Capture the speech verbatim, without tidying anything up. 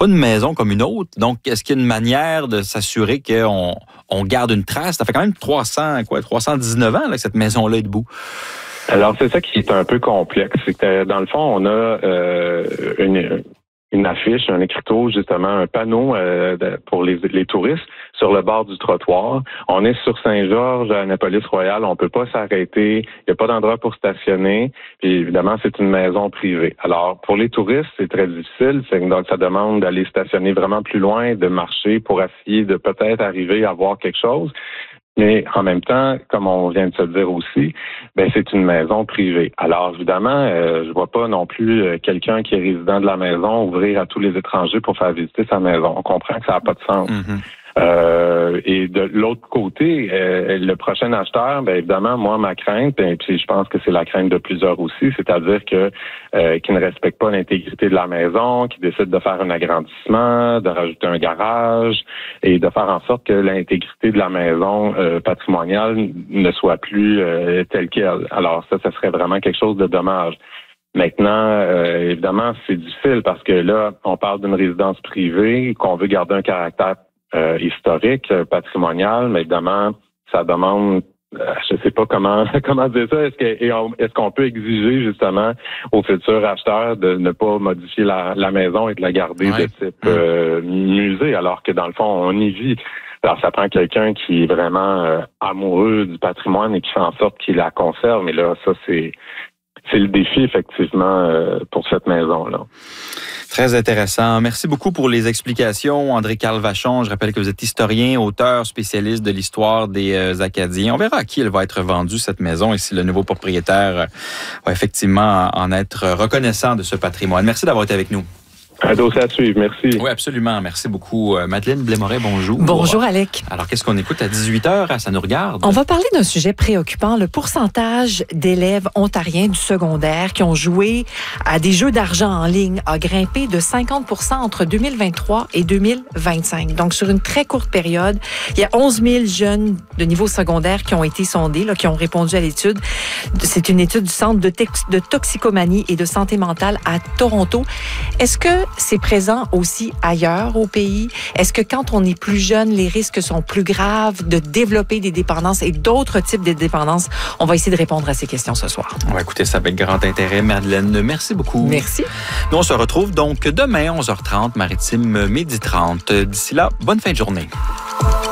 pas une maison comme une autre. Donc, est-ce qu'il y a une manière de s'assurer qu'on on garde une trace? Ça fait quand même trois cents, quoi, trois cent dix-neuf ans là, que cette maison-là est debout. Alors, c'est ça qui est un peu complexe. C'est que, dans le fond, on a euh, une, une affiche, un écriteau, justement, un panneau euh, pour les, les touristes sur le bord du trottoir. On est sur Saint-Georges, à Annapolis-Royal. On peut pas s'arrêter. Il n'y a pas d'endroit pour stationner. Puis, évidemment, c'est une maison privée. Alors, pour les touristes, c'est très difficile. C'est, donc, ça demande d'aller stationner vraiment plus loin, de marcher pour essayer de peut-être arriver à voir quelque chose. Mais en même temps, comme on vient de se dire aussi, ben c'est une maison privée. Alors évidemment, euh, je vois pas non plus euh, quelqu'un qui est résident de la maison ouvrir à tous les étrangers pour faire visiter sa maison. On comprend que ça n'a pas de sens. Mm-hmm. Euh, et de l'autre côté, euh, le prochain acheteur, ben évidemment, moi, ma crainte, et puis je pense que c'est la crainte de plusieurs aussi, c'est-à-dire que euh, qui ne respecte pas l'intégrité de la maison, qui décide de faire un agrandissement, de rajouter un garage et de faire en sorte que l'intégrité de la maison euh, patrimoniale ne soit plus euh, telle qu'elle. Alors ça, ça serait vraiment quelque chose de dommage. Maintenant, euh, évidemment, c'est difficile parce que là, on parle d'une résidence privée, qu'on veut garder un caractère Euh, historique, euh, patrimonial, mais évidemment, ça demande, euh, je sais pas comment comment dire ça. Est-ce que et on, est-ce qu'on peut exiger justement aux futurs acheteurs de ne pas modifier la, la maison et de la garder ouais. de type euh, musée, alors que dans le fond, on y vit. Alors, ça prend quelqu'un qui est vraiment euh, amoureux du patrimoine et qui fait en sorte qu'il la conserve. Mais là, ça c'est c'est le défi effectivement euh, pour cette maison-là. Très intéressant. Merci beaucoup pour les explications, André-Carl Vachon. Je rappelle que vous êtes historien, auteur, spécialiste de l'histoire des euh, Acadiens. On verra à qui elle va être vendue, cette maison, et si le nouveau propriétaire euh, va effectivement en être reconnaissant de ce patrimoine. Merci d'avoir été avec nous. Un dossier à suivre, merci. Oui, absolument. Merci beaucoup. Madeleine Blais-Moret, bonjour. Bonjour, Alec. Alors, qu'est-ce qu'on écoute à dix-huit heures? Ça nous regarde. On va parler d'un sujet préoccupant, le pourcentage d'élèves ontariens du secondaire qui ont joué à des jeux d'argent en ligne a grimpé de cinquante pour cent entre deux mille vingt-trois et deux mille vingt-cinq. Donc, sur une très courte période, il y a onze mille jeunes de niveau secondaire qui ont été sondés, là, qui ont répondu à l'étude. C'est une étude du Centre de, tex- de toxicomanie et de santé mentale à Toronto. Est-ce que c'est présent aussi ailleurs au pays? Est-ce que quand on est plus jeune, les risques sont plus graves de développer des dépendances et d'autres types de dépendances? On va essayer de répondre à ces questions ce soir. On va écouter ça avec grand intérêt. Madeleine, merci beaucoup. Merci. Nous, on se retrouve donc demain, onze heures trente, Maritime, midi trente. D'ici là, bonne fin de journée.